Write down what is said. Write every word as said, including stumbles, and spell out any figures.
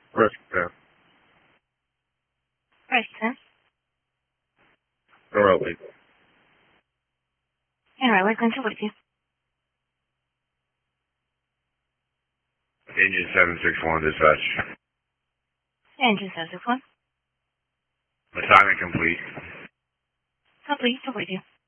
Preston. Preston. Thoroughly. Alright, we're going to with you. Engine seven six one dispatch. Engine seven six one. Assignment complete. Complete, to with you.